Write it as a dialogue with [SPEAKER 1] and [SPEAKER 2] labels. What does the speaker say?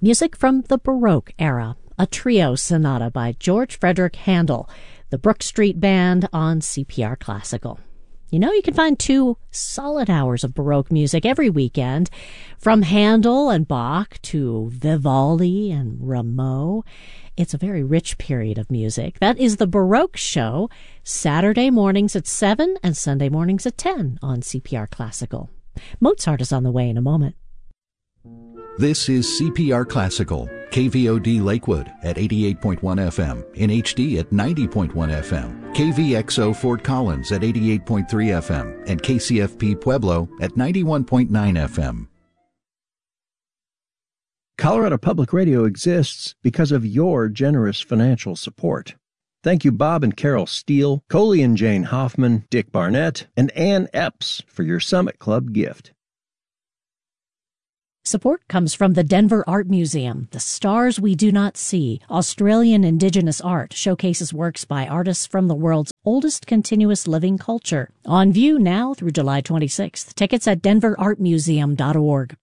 [SPEAKER 1] Music from the Baroque era, a trio sonata by George Frederick Handel, the Brook Street Band on CPR Classical. You know, you can find 2 solid hours of Baroque music every weekend, from Handel and Bach to Vivaldi and Rameau. It's a very rich period of music. That is the Baroque Show, Saturday mornings at 7 and Sunday mornings at 10 on CPR Classical. Mozart is on the way in a moment.
[SPEAKER 2] This is CPR Classical, KVOD Lakewood at 88.1 FM, in HD at 90.1 FM, KVXO Fort Collins at 88.3 FM, and KCFP Pueblo at 91.9 FM.
[SPEAKER 3] Colorado Public Radio exists because of your generous financial support. Thank you, Bob and Carol Steele, Coley and Jane Hoffman, Dick Barnett, and Ann Epps for your Summit Club gift.
[SPEAKER 1] Support comes from the Denver Art Museum. The Stars We Do Not See, Australian Indigenous art, showcases works by artists from the world's oldest continuous living culture. On view now through July 26th. Tickets at denverartmuseum.org.